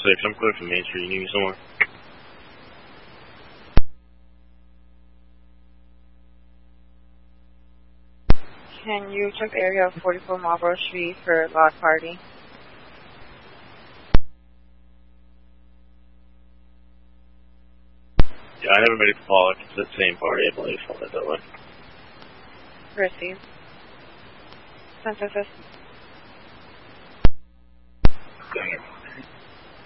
6, I'm clear from Main Street. You need me somewhere? Can you check the area of 44 Marlboro Street for Loud Party? Yeah, I haven't made a call. It's the same party, I believe. I'll let that way. Received. Synthesis. Dang it.